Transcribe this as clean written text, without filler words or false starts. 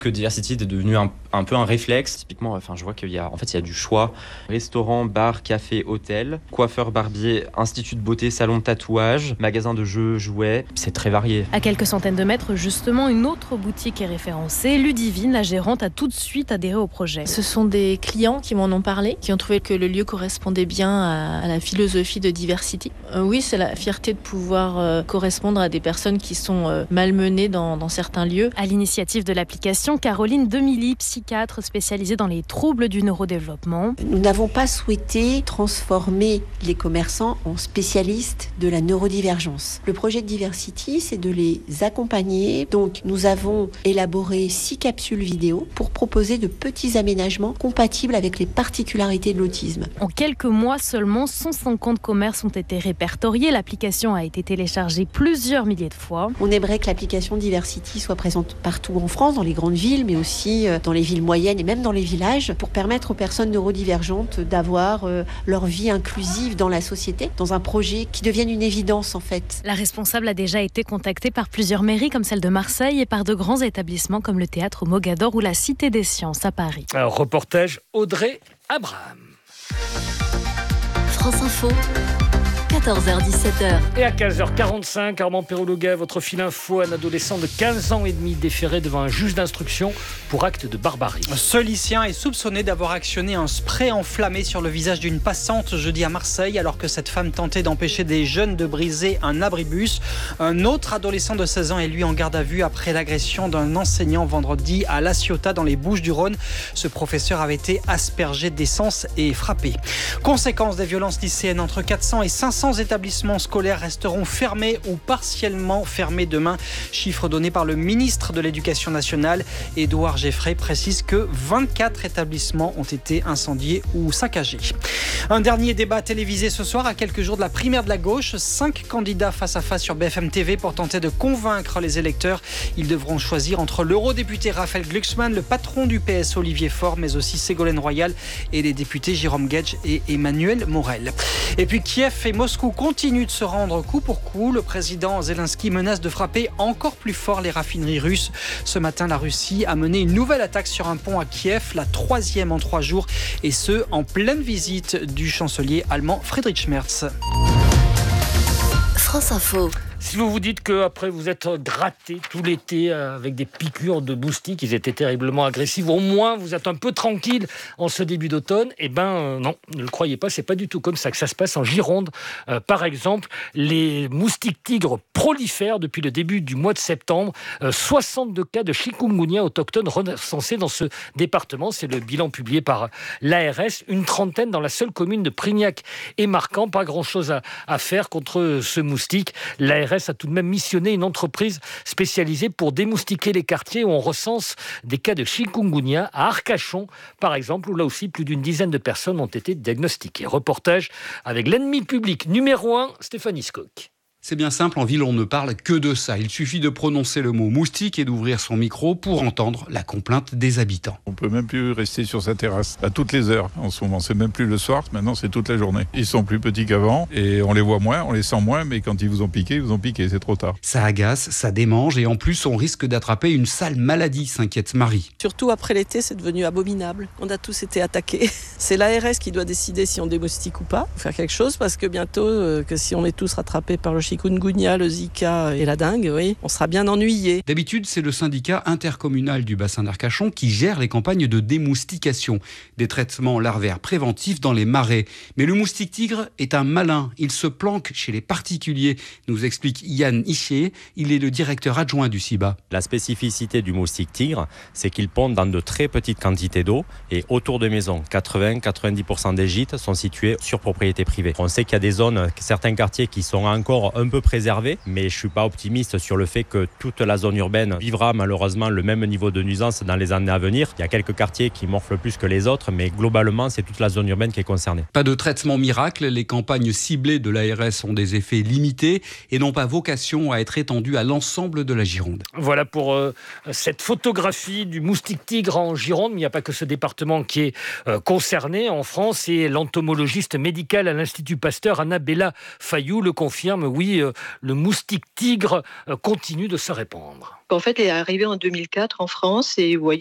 Que Diversity est devenu un peu un réflexe. Typiquement, je vois qu'il y a du choix. Restaurant, bar, café, hôtel, coiffeur, barbier, institut de beauté, salon de tatouage, magasin de jeux, jouets. C'est très varié. À quelques centaines de mètres, justement, une autre boutique est référencée. Ludivine, la gérante, a tout de suite adhéré au projet. Ce sont des clients qui m'en ont parlé, qui ont trouvé que le lieu correspondait bien à la philosophie de Diversity. Oui, c'est la fierté de pouvoir correspondre à des personnes qui sont malmenées dans certains lieux. À l'initiative de l'application, Caroline Demilly, psychiatre spécialisée dans les troubles du neurodéveloppement. Nous n'avons pas souhaité transformer les commerçants en spécialistes de la neurodivergence. Le projet de Diversity, c'est de les accompagner. Donc, nous avons élaboré 6 capsules vidéo pour proposer de petits aménagements compatibles avec les particularités de l'autisme. En quelques mois seulement, 150 commerces ont été répertoriés. L'application a été téléchargée plusieurs milliers de fois. On aimerait que l'application Diversity soit présente partout en France, dans les grandes villes, mais aussi dans les villes moyennes et même dans les villages, pour permettre aux personnes neurodivergentes d'avoir leur vie inclusive dans la société, dans un projet qui devienne une évidence en fait. La responsable a déjà été contactée par plusieurs mairies comme celle de Marseille et par de grands établissements comme le Théâtre Mogador ou la Cité des Sciences à Paris. Alors, reportage Audrey Abraham. France Info, 14h-17h. Et à 15h45, Armand Perrologuet, votre fil info, un adolescent de 15 ans et demi déféré devant un juge d'instruction pour acte de barbarie. Ce lycéen est soupçonné d'avoir actionné un spray enflammé sur le visage d'une passante jeudi à Marseille alors que cette femme tentait d'empêcher des jeunes de briser un abribus. Un autre adolescent de 16 ans est lui en garde à vue après l'agression d'un enseignant vendredi à La Ciotat dans les Bouches-du-Rhône. Ce professeur avait été aspergé d'essence et frappé. Conséquence des violences lycéennes, entre 400 et 500 établissements scolaires resteront fermés ou partiellement fermés demain. Chiffre donné par le ministre de l'Éducation nationale. Édouard Geffray précise que 24 établissements ont été incendiés ou saccagés. Un dernier débat télévisé ce soir à quelques jours de la primaire de la gauche. 5 candidats face à face sur BFM TV pour tenter de convaincre les électeurs. Ils devront choisir entre l'eurodéputé Raphaël Glucksmann, le patron du PS Olivier Faure, mais aussi Ségolène Royal et les députés Jérôme Guedj et Emmanuel Morel. Et puis Kiev et Moscou continuent de se rendre coup pour coup. Le président Zelensky menace de frapper encore plus fort les raffineries russes. Ce matin, la Russie a mené une nouvelle attaque sur un pont à Kiev, la 3e en 3 jours, et ce, en pleine visite du chancelier allemand Friedrich Merz. France Info. Si vous vous dites qu'après vous êtes gratté tout l'été avec des piqûres de moustiques, ils étaient terriblement agressifs, au moins vous êtes un peu tranquille en ce début d'automne, non, ne le croyez pas, c'est pas du tout comme ça que ça se passe en Gironde. Par exemple, les moustiques tigres prolifèrent depuis le début du mois de septembre. 62 cas de chikungunya autochtone recensés dans ce département. C'est le bilan publié par l'ARS. Une trentaine dans la seule commune de Prignac et Marcant. Pas grand-chose à faire contre ce moustique. L'ARS a tout de même missionné une entreprise spécialisée pour démoustiquer les quartiers où on recense des cas de chikungunya, à Arcachon, par exemple, où là aussi plus d'une dizaine de personnes ont été diagnostiquées. Reportage avec l'ennemi public numéro 1, Stéphanie Skock. C'est bien simple, en ville on ne parle que de ça. Il suffit de prononcer le mot moustique et d'ouvrir son micro pour entendre la complainte des habitants. On peut même plus rester sur sa terrasse à toutes les heures en ce moment. C'est même plus le soir, maintenant c'est toute la journée. Ils sont plus petits qu'avant et on les voit moins, on les sent moins, mais quand ils vous ont piqué, c'est trop tard. Ça agace, ça démange et en plus on risque d'attraper une sale maladie, s'inquiète Marie. Surtout après l'été, c'est devenu abominable. On a tous été attaqués. C'est l'ARS qui doit décider si on démoustique ou pas. Faut faire quelque chose parce que bientôt, que si on est tous rattrapés par le chikungunya, le Zika et la dengue, oui, on sera bien ennuyés. D'habitude, c'est le syndicat intercommunal du bassin d'Arcachon qui gère les campagnes de démoustication, des traitements larvaires préventifs dans les marais. Mais le moustique tigre est un malin. Il se planque chez les particuliers, nous explique Yann Ischier. Il est le directeur adjoint du CIBA. La spécificité du moustique tigre, c'est qu'il pond dans de très petites quantités d'eau et autour de maisons. 80-90% des gîtes sont situés sur propriété privée. On sait qu'il y a des zones, certains quartiers qui sont encore un peu préservés, mais je ne suis pas optimiste sur le fait que toute la zone urbaine vivra malheureusement le même niveau de nuisance dans les années à venir. Il y a quelques quartiers qui morflent plus que les autres, mais globalement, c'est toute la zone urbaine qui est concernée. Pas de traitement miracle, les campagnes ciblées de l'ARS ont des effets limités et n'ont pas vocation à être étendues à l'ensemble de la Gironde. Voilà pour cette photographie du moustique tigre en Gironde, mais il n'y a pas que ce département qui est concerné en France, et l'entomologiste médicale à l'Institut Pasteur, Annabella Fayou, le confirme. Oui, aujourd'hui, le moustique tigre continue de se répandre. En fait, il est arrivé en 2004 en France et vous voyez,